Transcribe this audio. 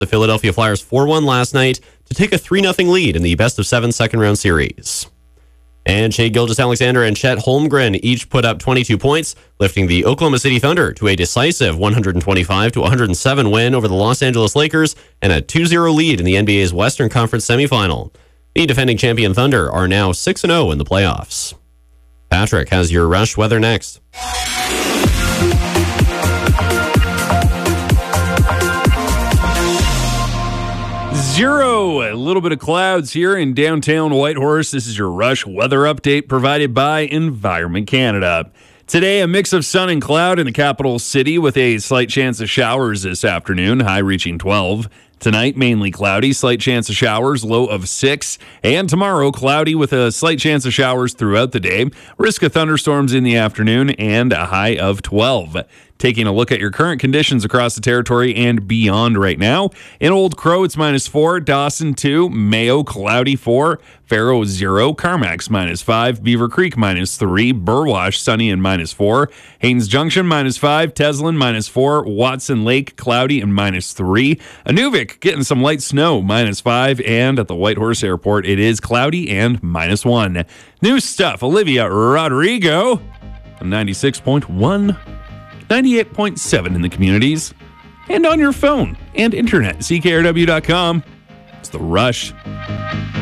The Philadelphia Flyers 4-1 last night to take a 3-0 lead in the best-of-7 second-round series. And Shai Gilgeous-Alexander and Chet Holmgren each put up 22 points, lifting the Oklahoma City Thunder to a decisive 125-107 win over the Los Angeles Lakers and a 2-0 lead in the NBA's Western Conference semifinal. The defending champion Thunder are now 6-0 in the playoffs. Patrick has your Rush weather next. Zero. A little bit of clouds here in downtown Whitehorse. This is your Rush weather update provided by Environment Canada. Today, a mix of sun and cloud in the capital city with a slight chance of showers this afternoon, high reaching 12. Tonight, mainly cloudy, slight chance of showers, low of 6. And tomorrow, cloudy with a slight chance of showers throughout the day. Risk of thunderstorms in the afternoon and a high of 12. Taking a look at your current conditions across the territory and beyond right now. In Old Crow, it's -4. Dawson, 2. Mayo, cloudy, 4. Faro, 0. Carmack's -5. Beaver Creek, -3. Burwash, sunny and -4. Haynes Junction, -5. Teslin, -4. Watson Lake, cloudy and -3. Inuvik, getting some light snow, -5. And at the Whitehorse Airport, it is cloudy and -1. New stuff, Olivia Rodrigo, 96.1. 98.7 in the communities, and on your phone and internet, CKRW.com. It's The Rush.